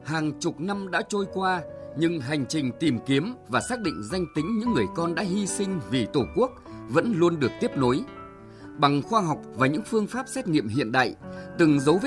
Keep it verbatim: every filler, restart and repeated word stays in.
Hàng chục năm đã trôi qua, nhưng hành trình tìm kiếm và xác định danh tính những người con đã hy sinh vì Tổ quốc vẫn luôn được tiếp nối. Bằng khoa học và những phương pháp xét nghiệm hiện đại, từng dấu vết